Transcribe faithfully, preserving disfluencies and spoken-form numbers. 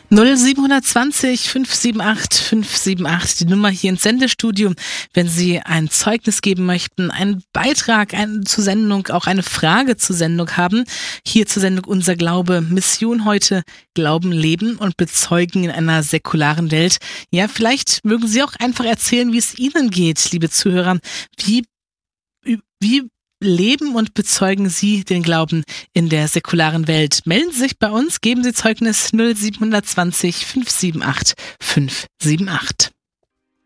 null sieben zwei null fünf sieben acht fünf sieben acht, die Nummer hier ins Sendestudio, wenn Sie ein Zeugnis geben möchten, einen Beitrag ein, zur Sendung, auch eine Frage zur Sendung haben. Hier zur Sendung Unser Glaube, Mission heute, Glauben, Leben und Bezeugen in einer säkularen Welt. Ja, vielleicht mögen Sie auch einfach erzählen, wie es Ihnen geht, liebe Zuhörer. Wie, wie leben und bezeugen Sie den Glauben in der säkularen Welt? Melden Sie sich bei uns, geben Sie Zeugnis null sieben zwei null fünf sieben acht fünf sieben acht.